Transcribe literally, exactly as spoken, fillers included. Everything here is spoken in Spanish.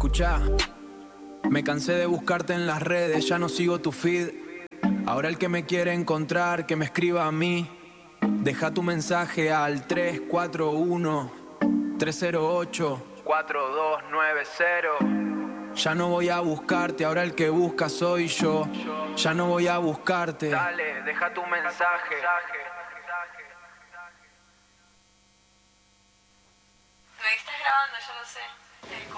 Escuchá, me cansé de buscarte en las redes, ya no sigo tu feed. Ahora el que me quiere encontrar, que me escriba a mí. Deja tu mensaje al tres cuatro uno, tres cero ocho, cuatro dos nueve cero. Ya no voy a buscarte, ahora el que busca soy yo. Ya no voy a buscarte. Dale, deja tu mensaje. Me estás grabando, yo lo sé.